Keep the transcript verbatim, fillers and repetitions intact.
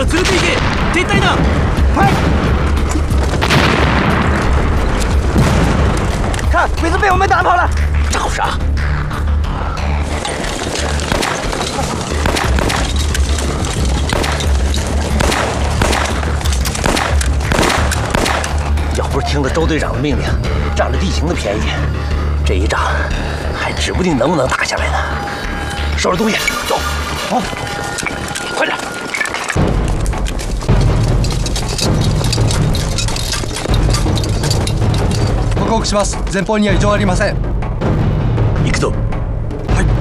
を連れて行け。撤退だ。 快！看，鬼子被我们打跑了。 找啥？要不是听了周队长的命令，占了地形的便宜，这一仗还指不定能不能打下来呢。收拾东西，走。好，快点。 報告します。前方には異常ありません。